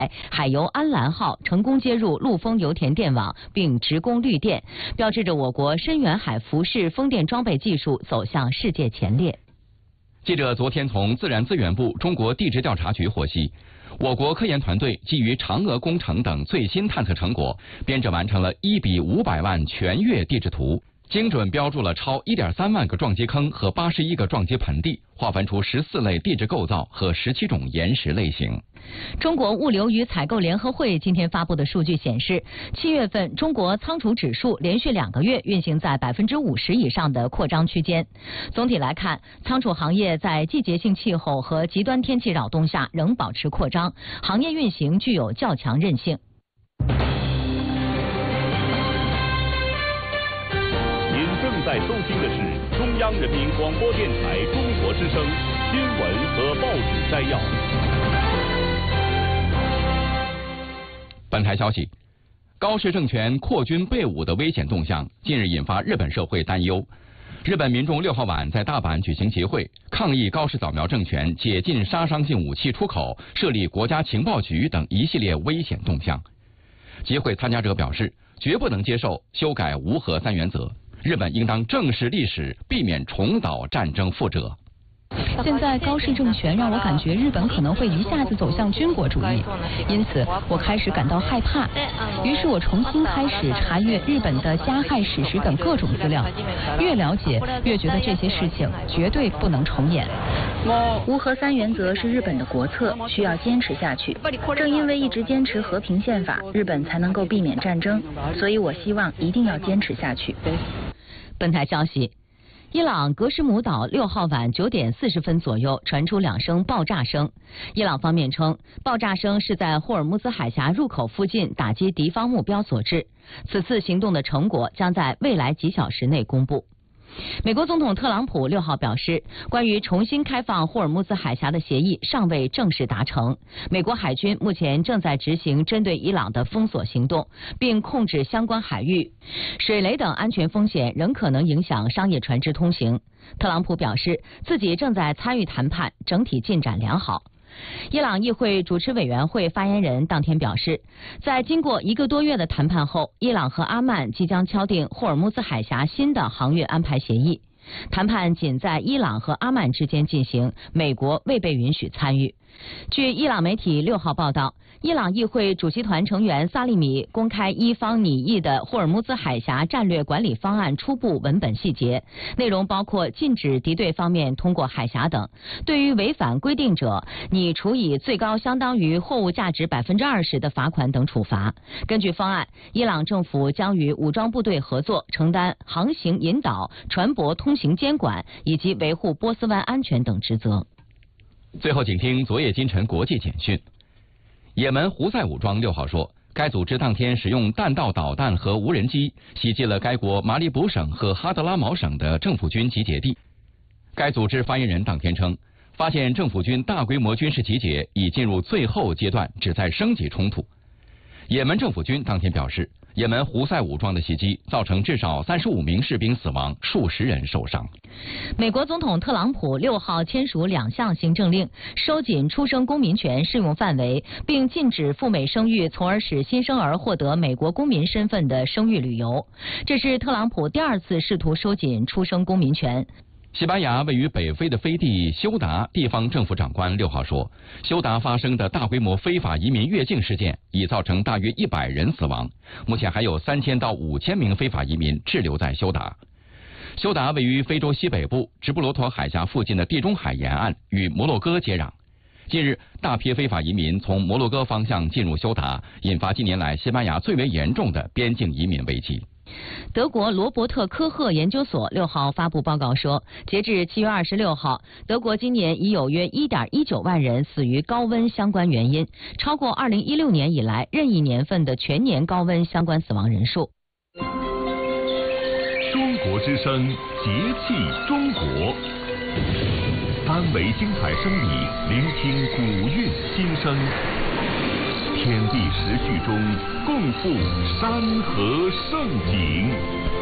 海油安澜号成功接入陆丰油田电网并直供绿电，标志着我国深远海浮式风电装备技术走向世界前列。 记者昨天从自然资源部中国地质调查局获悉，我国科研团队基于嫦娥工程等最新探测成果，编制完成了1:500万全月地质图，精准标注了超1.3万个撞击坑和81个撞击盆地，划分出14类地质构造和17种岩石类型。 中国物流与采购联合会今天发布的数据显示，7月份中国仓储指数连续2个月运行在50%以上的扩张区间。总体来看，仓储行业在季节性气候和极端天气扰动下仍保持扩张，行业运行具有较强韧性。 您正在收听的是中央人民广播电台中国之声新闻和报纸摘要。 本台消息，高市政权扩军备武的危险动向近日引发日本社会担忧。日本民众6号晚在大阪举行集会，抗议高市早苗政权解禁杀伤性武器出口、设立国家情报局等一系列危险动向。集会参加者表示，绝不能接受修改无核三原则，日本应当正视历史，避免重蹈战争覆辙。 现在高市政权让我感觉日本可能会一下子走向军国主义，因此我开始感到害怕。于是我重新开始查阅日本的加害史实等各种资料，越了解越觉得这些事情绝对不能重演。 无核三原则是日本的国策，需要坚持下去。正因为一直坚持和平宪法，日本才能够避免战争，所以我希望一定要坚持下去。 本台消息，伊朗格什姆岛6号晚9点40分左右传出2声爆炸声。伊朗方面称，爆炸声是在霍尔木兹海峡入口附近打击敌方目标所致。此次行动的成果将在未来几小时内公布。美国总统特朗普6号表示，关于重新开放霍尔木兹海峡的协议尚未正式达成。美国海军目前正在执行针对伊朗的封锁行动，并控制相关海域。水雷等安全风险仍可能影响商业船只通行。特朗普表示，自己正在参与谈判，整体进展良好。伊朗议会主持委员会发言人当天表示，在经过1个多月的谈判后，伊朗和阿曼即将敲定霍尔木兹海峡新的航运安排协议。谈判仅在伊朗和阿曼之间进行，美国未被允许参与。据伊朗媒体6号报道，伊朗议会主席团成员萨利米公开伊方拟议的霍尔木兹海峡战略管理方案初步文本细节，内容包括禁止敌对方面通过海峡等，对于违反规定者拟处以最高相当于货物价值20%的罚款等处罚。根据方案，伊朗政府将与武装部队合作，承担航行引导、船舶通行监管以及维护波斯湾安全等职责。 最后，请听昨夜今晨国际简讯。也门胡塞武装6号说，该组织当天使用弹道导弹和无人机袭击了该国马里卜省和哈德拉毛省的政府军集结地。该组织发言人当天称，发现政府军大规模军事集结已进入最后阶段，旨在升级冲突。也门政府军当天表示，也门胡塞武装的袭击造成至少35名士兵死亡，数十人受伤。 美国总统特朗普6号签署2项行政令，收紧出生公民权适用范围，并禁止赴美生育，从而使新生儿获得美国公民身份的生育旅游。这是特朗普第2次试图收紧出生公民权。 西班牙位于北非的飞地休达地方政府长官6号说，休达发生的大规模非法移民越境事件已造成大约100人死亡，目前还有3000到5000名非法移民滞留在休达。休达位于非洲西北部直布罗陀海峡附近的地中海沿岸，与摩洛哥接壤。近日，大批非法移民从摩洛哥方向进入休达，引发近年来西班牙最为严重的边境移民危机。 德国罗伯特科赫研究所6号发布报告说，截至7月26号，德国今年已有约 1.19 万人死于高温相关原因，超过2016年以来任意年份的全年高温相关死亡人数。 中国之声，节气中国，耽美精彩声里聆听古韵心声，天地时序中共赴山河盛景。